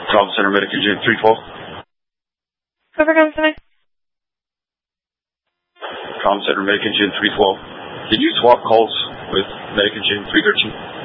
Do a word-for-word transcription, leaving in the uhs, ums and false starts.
Comm Center, Medic Engine three twelve. Cover Comm Center. Comm Center, Medic Engine three twelve. Did you swap calls with Medic Engine three thirteen?